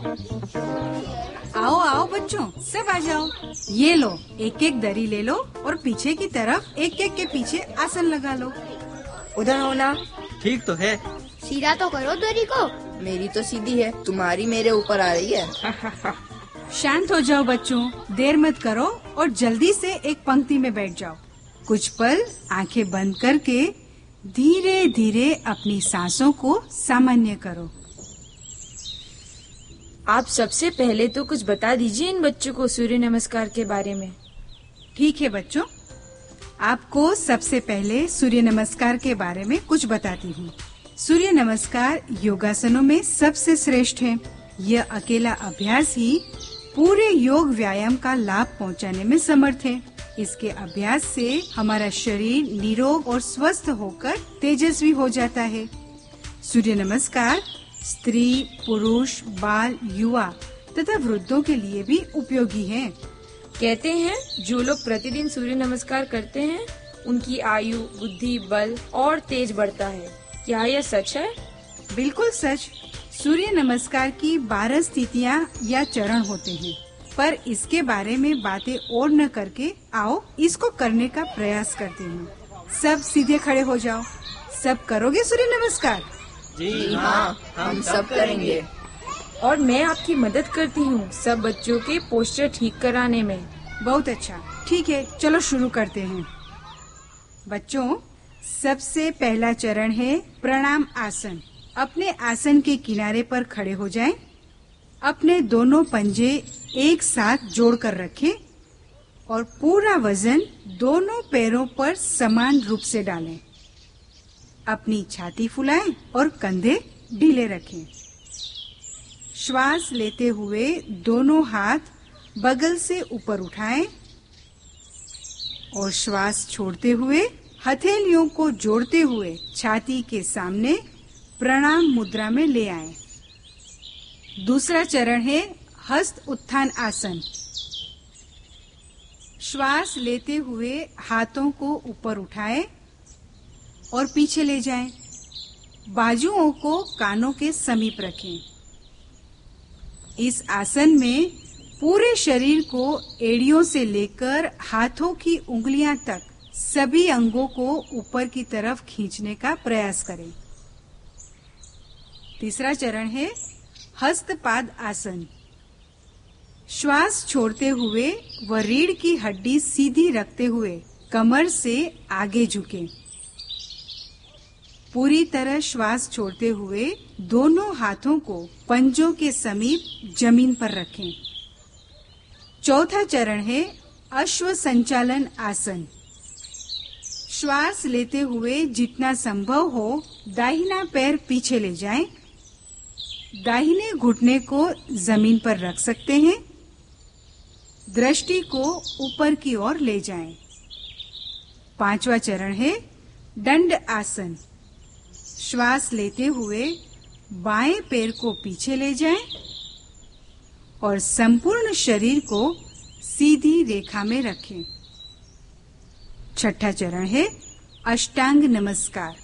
आओ आओ बच्चों, सब आ जाओ। ये लो, एक एक दरी ले लो और पीछे की तरफ एक एक के पीछे आसन लगा लो। उधर होना। ठीक तो है। सीधा तो करो दरी को। मेरी तो सीधी है, तुम्हारी मेरे ऊपर आ रही है। शांत हो जाओ बच्चों, देर मत करो और जल्दी से एक पंक्ति में बैठ जाओ। कुछ पल आंखें बंद करके धीरे धीरे अपनी सांसों को सामान्य करो। आप सबसे पहले तो कुछ बता दीजिए इन बच्चों को सूर्य नमस्कार के बारे में। ठीक है बच्चों, आपको सबसे पहले सूर्य नमस्कार के बारे में कुछ बताती हूँ। सूर्य नमस्कार योगासनों में सबसे श्रेष्ठ है। यह अकेला अभ्यास ही पूरे योग व्यायाम का लाभ पहुँचाने में समर्थ है। इसके अभ्यास से हमारा शरीर निरोग और स्वस्थ होकर तेजस्वी हो जाता है। सूर्य नमस्कार स्त्री, पुरुष, बाल, युवा तथा वृद्धों के लिए भी उपयोगी है। कहते हैं जो लोग प्रतिदिन सूर्य नमस्कार करते हैं उनकी आयु, बुद्धि, बल और तेज बढ़ता है। क्या यह सच है? बिल्कुल सच। सूर्य नमस्कार की 12 स्थितियाँ या चरण होते हैं, पर इसके बारे में बातें और न करके आओ इसको करने का प्रयास करते हैं। सब सीधे खड़े हो जाओ। सब करोगे सूर्य नमस्कार? जी हाँ, हम सब करेंगे। और मैं आपकी मदद करती हूँ सब बच्चों के पोस्टर ठीक कराने में। बहुत अच्छा, ठीक है, चलो शुरू करते हैं। बच्चों, सबसे पहला चरण है प्रणाम आसन। अपने आसन के किनारे पर खड़े हो जाएं। अपने दोनों पंजे एक साथ जोड़कर रखें और पूरा वजन दोनों पैरों पर समान रूप से डालें। अपनी छाती फुलाएं और कंधे ढीले रखें। श्वास लेते हुए दोनों हाथ बगल से ऊपर उठाएं और श्वास छोड़ते हुए हथेलियों को जोड़ते हुए छाती के सामने प्रणाम मुद्रा में ले आएं। दूसरा चरण है हस्त उत्थान आसन। श्वास लेते हुए हाथों को ऊपर उठाएं और पीछे ले जाएं। बाजुओं को कानों के समीप रखें। इस आसन में पूरे शरीर को एड़ियों से लेकर हाथों की उंगलियां तक सभी अंगों को ऊपर की तरफ खींचने का प्रयास करें। तीसरा चरण है हस्तपाद आसन। श्वास छोड़ते हुए व रीढ़ की हड्डी सीधी रखते हुए कमर से आगे झुकें। पूरी तरह श्वास छोड़ते हुए दोनों हाथों को पंजों के समीप जमीन पर रखें। चौथा चरण है अश्व संचालन आसन। श्वास लेते हुए जितना संभव हो दाहिना पैर पीछे ले जाएं। दाहिने घुटने को जमीन पर रख सकते हैं। दृष्टि को ऊपर की ओर ले जाएं। पांचवा चरण है दंड आसन। श्वास लेते हुए बाएं पैर को पीछे ले जाएं और संपूर्ण शरीर को सीधी रेखा में रखें। छठा चरण है अष्टांग नमस्कार।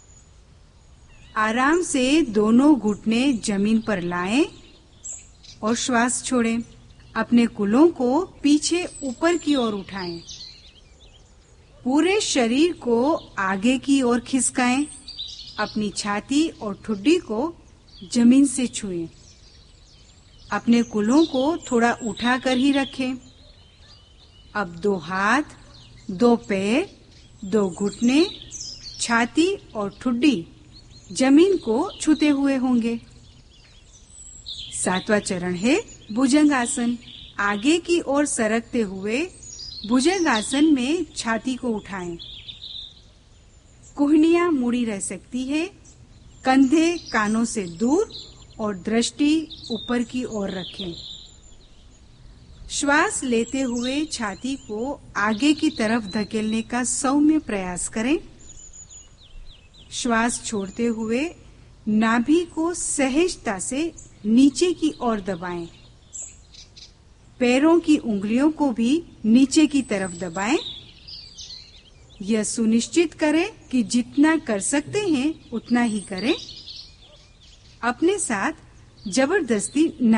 आराम से दोनों घुटने जमीन पर लाएं और श्वास छोड़ें। अपने कुलों को पीछे ऊपर की ओर उठाएं। पूरे शरीर को आगे की ओर खिसकाएं। अपनी छाती और ठुड्डी को जमीन से छुएं। अपने कुलों को थोड़ा उठाकर ही रखें। अब 2 हाथ, 2 पैर, 2 घुटने, छाती और ठुड्डी जमीन को छूते हुए होंगे। 7वां चरण है भुजंगासन। आगे की ओर सरकते हुए भुजंगासन में छाती को उठाएं। कुहनियां मुड़ी रह सकती है। कंधे कानों से दूर और दृष्टि ऊपर की ओर रखें। श्वास लेते हुए छाती को आगे की तरफ धकेलने का सौम्य प्रयास करें। श्वास छोड़ते हुए नाभि को सहजता से नीचे की ओर दबाएं। पैरों की उंगलियों को भी नीचे की तरफ दबाएं। यह सुनिश्चित करें कि जितना कर सकते हैं उतना ही करें। अपने साथ जबरदस्ती न